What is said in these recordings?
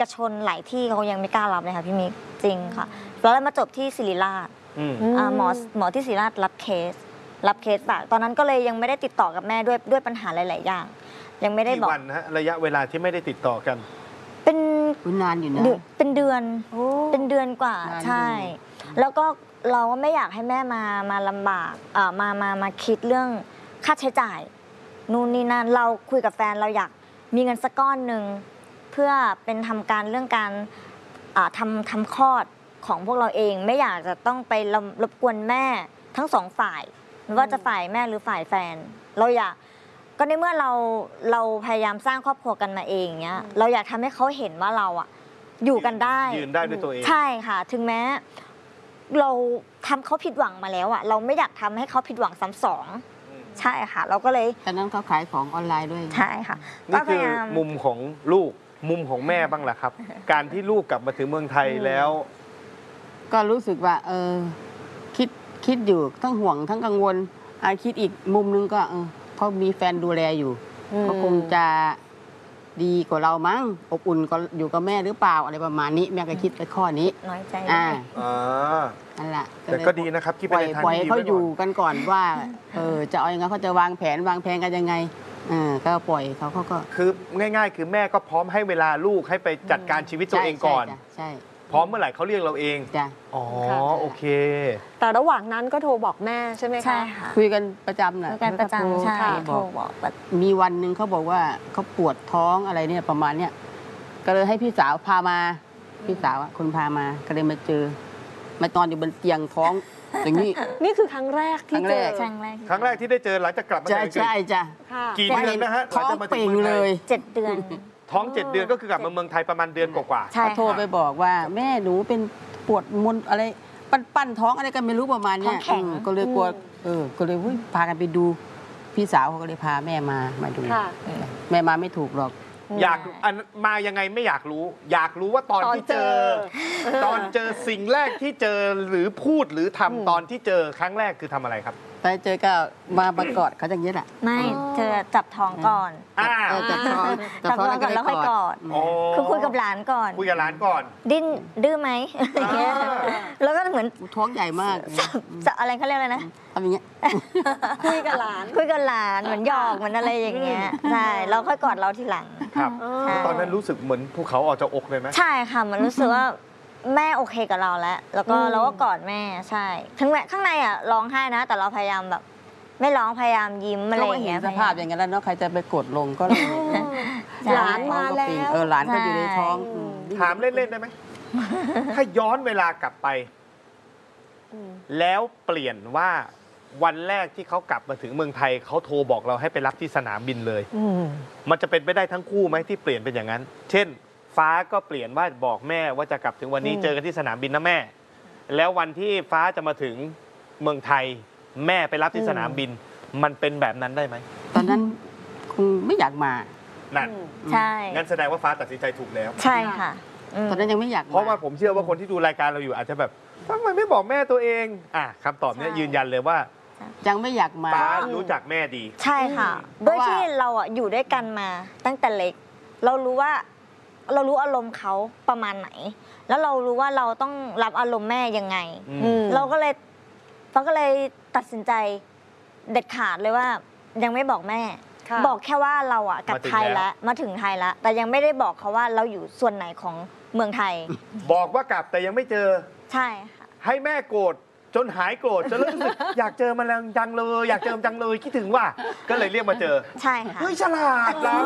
กชนหลายที่เขายังไม่กล้ารับเลยค่ะพี่มิกจริงค่ะแล้วมาจบที่ศิริราชหมอที่ศิริราชรับเคสฝากตอนนั้นก็เลยยังไม่ได้ติดต่อกับแม่ด้วยปัญหาหลายๆอย่างยังไม่ได้บอกกี่วันฮะระยะเวลาที่ไม่ได้ติดต่อกันเป็นนานอยู่นะเป็นเดือนกว่าใช่แล้วก็เราก็ไม่อยากให้แม่มาลำบากมาคิดเรื่องค่าใช้จ่ายนู่นนี่นั่นเราคุยกับแฟนเราอยากมีเงินสักก้อนหนึ่งเพื่อเป็นทำการเรื่องการทำคลอดของพวกเราเองไม่อยากจะต้องไปรบกวนแม่ทั้งสองฝ่ายไม่ว่าจะฝ่ายแม่หรือฝ่ายแฟนเราอยากก็ในเมื่อเราพยายามสร้างครอบครัวกันมาเองเนี้ยเราอยากทำให้เขาเห็นว่าเราอะอยู่กันได้ยืนได้ด้วยตัวเองใช่ค่ะถึงแม้เราทำเขาผิดหวังมาแล้วอะเราไม่อยากทำให้เขาผิดหวังซ้ำสองใช่ค่ะเราก็เลยตอนนั้นเขาขายของออนไลน์ด้วยใช่ค่ะนี่คือมุมของลูกมุมของแม่บ้างแหละครับ การที่ลูกกลับมาถึงเมืองไทยแล้วก็รู้สึกว่าคิดอยู่ทั้งห่วงทั้งกังวลคิดอีกมุมนึงก็เขามีแฟนดูแลอยู่ก็คงจะดีกว่าเรามั้งอบอุ่นก็อยู่กับแม่หรือเปล่าอะไรประมาณนี้แม่ก็คิดไปข้อนี้น้อยใจนั่นแหละแต่ก็ดีนะครับคิดไปในทางที่ดีเขาอยู่กันก่อนว่าจะเอายังไงเขาจะวางแผนกันยังไงก็ปล่อยเขาก็คือง่ายๆคือแม่ก็พร้อมให้เวลาลูกให้ไปจัดการชีวิตตัวเองก่อนใช่พร้อมเมื่อไหร่เขาเรียกเราเองจ้ะอ๋อโอเคแต่ระหว่างนั้นก็โทรบอกแม่ใช่ไหมคะใช่ค่ะคุยกันประจำนะคุยกันประจำใช่โทรบอกมีวันหนึ่งเขาบอกว่าเขาปวดท้องอะไรเนี่ยประมาณเนี้ยก็เลยให้พี่สาวพามาพี่สาวคนพามาก็เลยมาเจอมาตอนอยู่บนเตียงท้องอย่างนี้นี่คือครั้งแรกที่เจอครั้งแรกที่ได้เจอหลังจากกลับมาจากอังกฤษใช่จ้ะกี่เดือนนะฮะท้องเป่งเลย 7 เดือนท้อง7 เดือนก็คือกลับมาเมืองไทยประมาณเดือนกว่าๆเขาโทรไปบอกว่าแม่หนูเป็นปวดมนอะไรปั้นท้องอะไรกันไม่รู้ประมาณนี้ก็เลยกลัวก็เลยพากันไปดูพี่สาวเขาก็เลยพาแม่มาดูแม่มาไม่ถูกหรอกอยากมายังไงไม่อยากรู้อยากรู้ว่าตอนที่เจอสิ่งแรกที่เจอหรือพูดหรือทำตอนที่เจอครั้งแรกคือทำอะไรครับไปเจอก็มาบังกอดเขาอย่างนี้แหละไม่เจอจับท้องก่อนจับท้องก่อนแล้วค่อยกอดคือคุยกับหลานก่อนดิ้นดื้อไหมอย่างเงี้ยแล้วก็เหมือนท้องใหญ่มากจะอะไรเขาเรียกอะไรนะทำอย่างเงี้ยคุยกับหลานเหมือนหยอกเหมือนอะไรอย่างเงี้ยใช่แล้วค่อยกอดเราทีหลังครับตอนนั้นรู้สึกเหมือนภูเขาออกจากอกเลยไหมใช่ค่ะมันรู้สึกว่าแม่โอเคกับเราแล้วก็เราก็กอดแม่ใช่ข้างในอ่ะร้องไห้นะแต่เราพยายามแบบไม่ร้องพยายามยิ้มอะไรอย่างเงี้ยสภาพอย่างนั้นแล้วเนาะใครจะไปกดลงก็หลานมาแล้วหลานก็อยู่ในท้องถามเล่นๆได้ไหมถ้าย้อนเวลากลับไปแล้วเปลี่ยนว่าวันแรกที่เขากลับมาถึงเมืองไทยเขาโทรบอกเราให้ไปรับที่สนามบินเลยมันจะเป็นไปได้ทั้งคู่ไหมที่เปลี่ยนเป็นอย่างนั้น เช่นฟ้าก็เปลี่ยนว่าบอกแม่ว่าจะกลับถึงวันนี้เจอกันที่สนามบินนะแม่แล้ววันที่ฟ้าจะมาถึงเมืองไทยแม่ไปรับที่สนามบินมันเป็นแบบนั้นได้ไหมตอนนั้นคงไม่อยากมานั่นใช่งั้นแสดงว่าฟ้าตัดสินใจถูกแล้วใช่ค่ะตอนนั้นยังไม่อยากเพราะว่าผมเชื่อว่าคนที่ดูรายการเราอยู่อาจจะแบบทำไมไม่บอกแม่ตัวเองคำตอบนี้ยืนยันเลยว่ายังไม่อยากมาฟ้ารู้จักแม่ดีใช่ค่ะด้วยที่เราอยู่ด้วยกันมาตั้งแต่เล็กเรารู้อารมณ์เขาประมาณไหนแล้วเรารู้ว่าเราต้องรับอารมณ์แม่ยังไงเราก็เลยตัดสินใจเด็ดขาดเลยว่ายังไม่บอกแม่บอกแค่ว่าเรากลับไทยแล้วมาถึงไทยแล้วแต่ยังไม่ได้บอกเขาว่าเราอยู่ส่วนไหนของเมืองไทยบอกว่ากลับแต่ยังไม่เจอใช่ค่ะให้แม่โกรธจนหายโกรธจนรู้สึกอยากเจอมันจังเลยอยากเจอมันจังเลยคิดถึงว่าก็เลยเรียกมาเจอใช่ค่ะเฮ้ยฉลาดแล้ว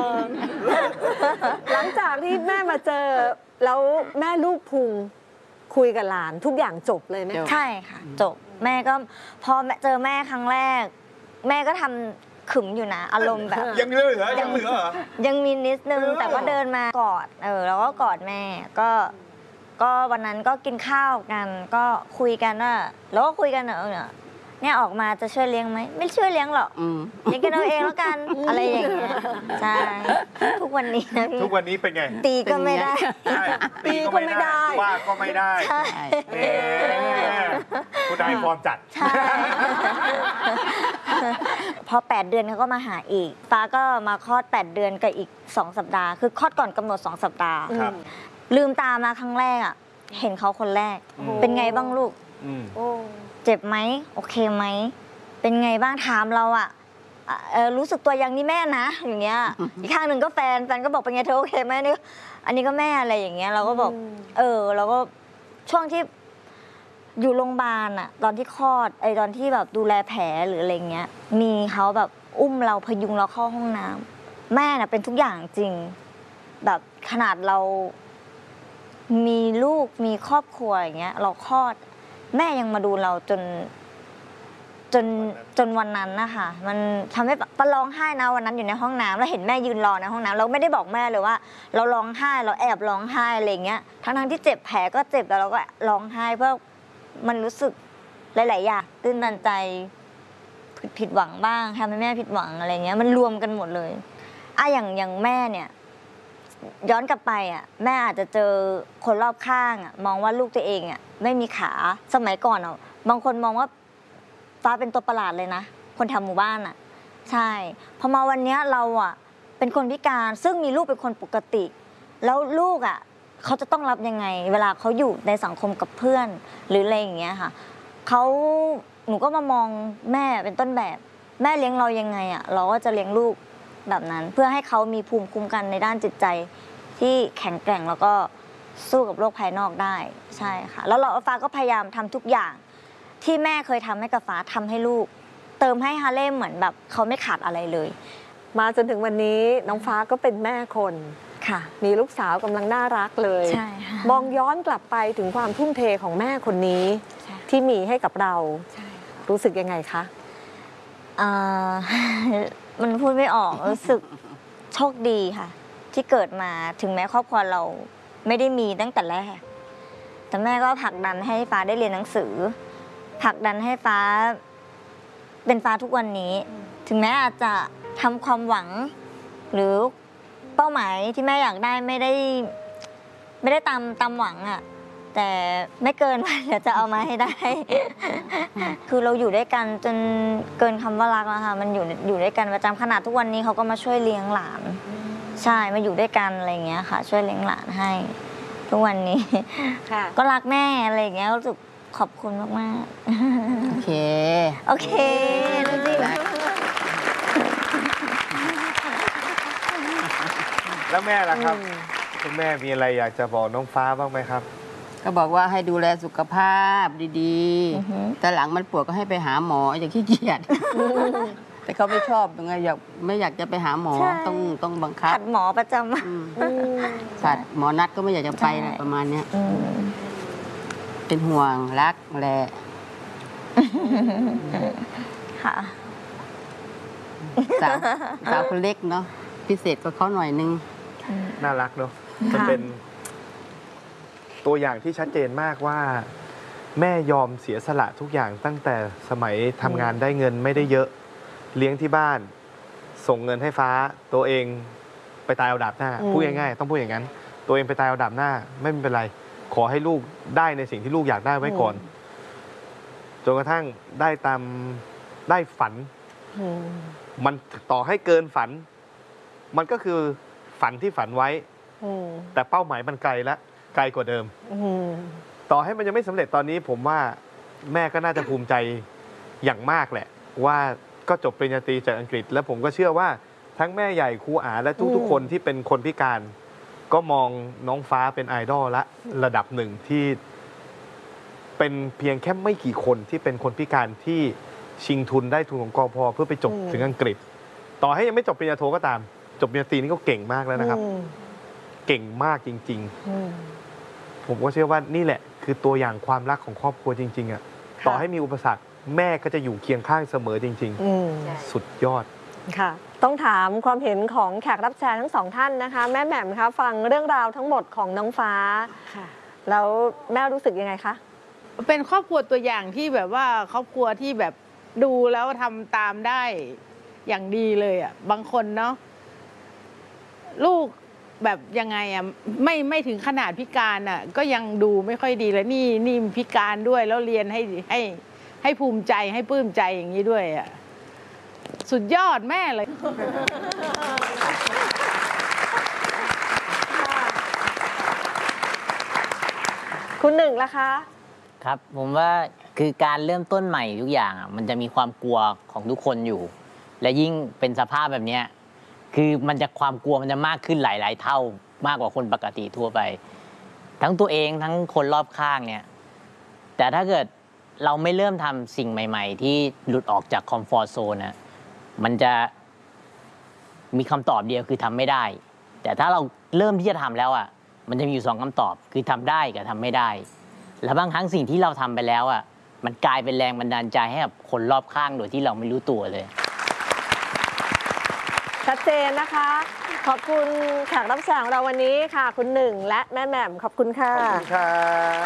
หลังจากที่แม่มาเจอแล้วแม่ลูกพุงคุยกับหลานทุกอย่างจบเลยไหมใช่ค่ะจบแม่ก็พอเจอแม่ครั้งแรกแม่ก็ทำขึมอยู่นะอารมณ์แบบยังเหลือยังมีนิดนึงแต่ก็เดินมากอดแล้วก็กอดแม่ก็วันนั้นก็กินข้าวกันก็คุยกันว่าแล้วก็คุยกันเนี่ยออกมาจะช่วยเลี้ยงไหมไม่ช่วยเลี้ยงหรอกเลี้ยงกันเอาเองแล้วกันอะไรอย่างเงี้ยใช่ทุกวันนี้นะพี่ทุกวันนี้เป็นไงตีก็ไม่ได้ตีก็ไม่ได้ว่าก็ไม่ได้ผู้ใดฟอร์มจัดพอ 8 เดือนเขาก็มาหาอีกฟ้าก็มาคลอด 8 เดือนกับอีก 2 สัปดาห์คือคลอดก่อนกำหนด 2 สัปดาห์ครับลืมตามาครั้งแรกอ่ะเห็นเขาคนแรก เป็นไงบ้างลูกอืมโอ้เจ็บไหมโอเคไหมเป็นไงบ้างถามเราอ่ะรู้สึกตัวยังนี่แม่นะอย่างเงี้ยอีกข้างหนึ่งก็แฟนก็บอกเป็นไงเธอโอเคไหมนี่อันนี้ก็แม่อะไรอย่างเงี้ยเราก็บอกเราก็ช่วงที่อยู่โรงพยาบาลอ่ะตอนที่คลอดตอนที่แบบดูแลแผลหรืออะไรเงี้ยมีเขาแบบอุ้มเราพยุงเราเข้าห้องน้ำแม่น่ะเป็นทุกอย่างจริงแบบขนาดเรามีลูกมีครอบครัวอย่างเงี้ยเราคลอดแม่ยังมาดูเราจนวันนั้นนะคะมันทำให้ป้าร้องไห้นะวันนั้นอยู่ในห้องน้ำแล้วเห็นแม่ยืนรอในห้องน้ำเราไม่ได้บอกแม่เลยว่า เราร้องไห้เราแอบร้องไห้อะไรเงี้ยทั้งที่เจ็บแผลก็เจ็บแต่เราก็ร้องไห้เพราะมันรู้สึกหลายๆอย่างตื้นตันใจผิดหวังบ้างทำให้แม่ผิดหวังอะไรเงี้ยมันรวมกันหมดเลยอย่างแม่เนี่ยย้อนกลับไปแม่อาจจะเจอคนรอบข้างมองว่าลูกตัวเองไม่มีขาสมัยก่อนบางคนมองว่าฟ้าเป็นตัวประหลาดเลยนะคนแถวหมู่บ้านใช่พอมาวันนี้เราเป็นคนพิการซึ่งมีลูกเป็นคนปกติแล้วลูกเขาจะต้องรับยังไงเวลาเขาอยู่ในสังคมกับเพื่อนหรืออะไรอย่างเงี้ยค่ะหนูก็มามองแม่เป็นต้นแบบแม่เลี้ยงเรายังไงเราก็จะเลี้ยงลูกแบบนั้นเพื่อให้เขามีภูมิคุ้มกันในด้านจิตใจที่แข็งแกร่งแล้วก็สู้กับโลกภายนอกได้ใช่ค่ะแล้วฟ้าก็พยายามทำทุกอย่างที่แม่เคยทำให้กับฟ้าทำให้ลูกเติมให้ฮาเล่เหมือนแบบเขาไม่ขาดอะไรเลยมาจนถึงวันนี้น้องฟ้าก็เป็นแม่คนค่ะมีลูกสาวกำลังน่ารักเลยใช่ค่ะมองย้อนกลับไปถึงความทุ่มเทของแม่คนนี้ที่มีให้กับเรารู้สึกยังไงคะมันพูดไม่ออกรู้สึกโชคดีค่ะที่เกิดมาถึงแม้ครอบครัวเราไม่ได้มีตั้งแต่แรกแต่แม่ก็ผลักดันให้ฟ้าได้เรียนหนังสือผลักดันให้ฟ้าเป็นฟ้าทุกวันนี้ถึงแม้อาจจะทำความหวังหรือเป้าหมายที่แม่อยากได้ไม่ได้ตามหวังแต่ไม่เกินว่าเดี๋ยวจะเอามาให้ได้ คือเราอยู่ด้วยกันจนเกินคำว่ารักแล้วค่ะมันอยู่ด้วยกันประจำขนาดทุกวันนี้เขาก็มาช่วยเลี้ยงหลานใช่มาอยู่ด้วยกันอะไรอย่างเงี้ยค่ะช่วยเลี้ยงหลานให้ทุกวันนี้ก็รักแม่อะไรอย่างเงี้ยรู้สึกขอบคุณมากๆโอเคนั่นสิแล้วแม่ล่ะครับคุณแม่มีอะไรอยากจะบอกน้องฟ้าบ้างไหมครับก็บอกว่าให้ดูแลสุขภาพดีๆแต่หลังมันปวดก็ให้ไปหาหมออย่าขี้เกียจแต่เขาไม่ชอบยังไงไม่อยากจะไปหาหมอต้องบังคับผัดหมอประจำผัดหมอนัดก็ไม่อยากจะไปอะไรประมาณเนี้ยเป็นห่วงรักแหละค่ะสาวคนเล็กเนาะพิเศษกว่าเขาหน่อยนึงน่ารักเนาะมันเป็นตัวอย่างที่ชัดเจนมากว่าแม่ยอมเสียสละทุกอย่างตั้งแต่สมัยทำงานได้เงินไม่ได้เยอะเลี้ยงที่บ้านส่งเงินให้ฟ้าตัวเองไปตายเอาดาบหน้าพูดง่ายๆต้องพูดอย่างนั้นตัวเองไปตายเอาดาบหน้าไม่เป็นไรขอให้ลูกได้ในสิ่งที่ลูกอยากได้ไว้ก่อนจนกระทั่งได้ฝันมันต่อให้เกินฝันมันก็คือฝันที่ฝันไว้แต่เป้าหมายมันไกลกว่าเดิมต่อให้มันยังไม่สำเร็จตอนนี้ผมว่าแม่ก็น่าจะภูมิใจอย่างมากแหละว่าก็จบปริญญาตรีจากอังกฤษแล้วผมก็เชื่อว่าทั้งแม่ใหญ่ครูอาและทุกๆคนที่เป็นคนพิการก็มองน้องฟ้าเป็นไอดอลละระดับหนึ่งที่เป็นเพียงแค่ไม่กี่คนที่เป็นคนพิการที่ชิงทุนได้ทุนของกพ.เพื่อไปจบถึงอังกฤษต่อให้ยังไม่จบปริญญาโทก็ตามจบปริญญาตรีนี่ก็เก่งมากแล้วนะครับเก่งมากจริงๆผมก็เชื่อว่านี่แหละคือตัวอย่างความรักของครอบครัวจริงๆต่อให้มีอุปสรรคแม่ก็จะอยู่เคียงข้างเสมอจริงๆสุดยอดค่ะต้องถามความเห็นของแขกรับเชิญทั้งสองท่านนะคะแม่แหม่มคะฟังเรื่องราวทั้งหมดของน้องฟ้าแล้วแม่รู้สึกยังไงคะเป็นครอบครัวตัวอย่างที่แบบว่าครอบครัวที่แบบดูแล้วทำตามได้อย่างดีเลยบางคนเนาะลูกแบบยังไงไม่ถึงขนาดพิการก็ยังดูไม่ค่อยดีเลยนี่พิการด้วยแล้วเรียนให้ภูมิใจให้ปลื้มใจอย่างนี้ด้วยสุดยอดแม่เลยคุณหนึ่งล่ะคะครับผมว่าคือการเริ่มต้นใหม่ทุกอย่างอ่ะมันจะมีความกลัวของทุกคนอยู่ และยิ่งเป็นสภาพแบบเนี้ยคือมันจะความกลัวมันจะมากขึ้นหลาย ๆ เท่ามากกว่าคนปกติทั่วไป ทั้งตัวเองทั้งคนรอบข้างเนี่ยแต่ถ้าเกิดเราไม่เริ่มทำสิ่งใหม่ ๆ ที่หลุดออกจากคอมฟอร์ทโซนนะมันจะมีคำตอบเดียวคือทำไม่ได้ แต่ถ้าเราเริ่มที่จะทำแล้วอ่ะมันจะมีอยู่2คำตอบคือทำได้กับทำไม่ได้ แล้วบางครั้งสิ่งที่เราทำไปแล้วอ่ะมันกลายเป็นแรงบันดาลใจให้กับคนรอบข้างโดยที่เราไม่รู้ตัวเลยชัดเจนนะคะ ขอบคุณแขกรับเชิญของเราวันนี้ค่ะ คุณหนึ่งและแม่แหม่มขอบคุณค่ะขอบคุณครับ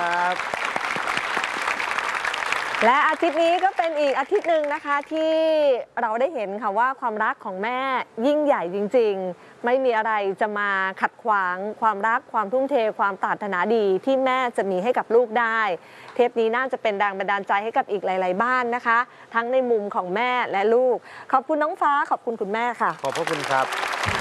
และอาทิตย์นี้ก็เป็นอีกอาทิตย์หนึ่งนะคะที่เราได้เห็นค่ะว่าความรักของแม่ยิ่งใหญ่จริงๆ ไม่มีอะไรจะมาขัดขวางความรักความทุ่มเทความปรารถนาดีที่แม่จะมีให้กับลูกได้ เทปนี้น่าจะเป็นแรงบันดาลใจให้กับอีกหลายๆบ้านนะคะ ทั้งในมุมของแม่และลูกขอบคุณน้องฟ้าขอบคุณคุณแม่ค่ะขอบพระคุณครับ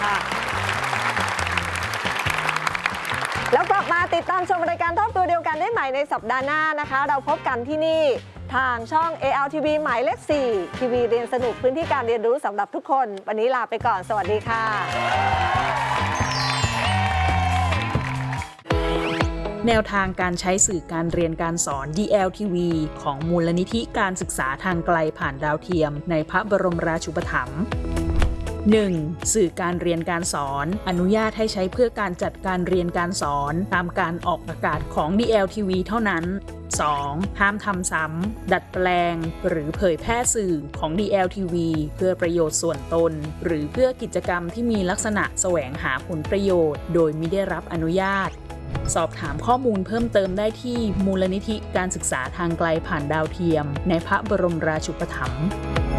แล้วกลับมาติดตามชมรายการรอบตัวเดียวกันได้ใหม่ในสัปดาห์หน้านะคะ เราพบกันที่นี่ทางช่อง ALTV หมายเลข 4 ทีวีเรียนสนุกพื้นที่การเรียนรู้สำหรับทุกคน วันนี้ลาไปก่อน สวัสดีค่ะแนวทางการใช้สื่อการเรียนการสอน DLTV ของมูลนิธิการศึกษาทางไกลผ่านดาวเทียมในพระบรมราชูปถัมภ์ 1. สื่อการเรียนการสอนอนุญาตให้ใช้เพื่อการจัดการเรียนการสอนตามการออกอากาศของ DLTV เท่านั้น 2. ห้ามทำซ้ำดัดแปลงหรือเผยแพร่สื่อของ DLTV เพื่อประโยชน์ส่วนตนหรือเพื่อกิจกรรมที่มีลักษณะแสวงหาผลประโยชน์โดยมิได้รับอนุญาต สอบถามข้อมูลเพิ่มเติมได้ที่มูลนิธิการศึกษาทางไกลผ่านดาวเทียมในพระบรมราชูปถัมภ์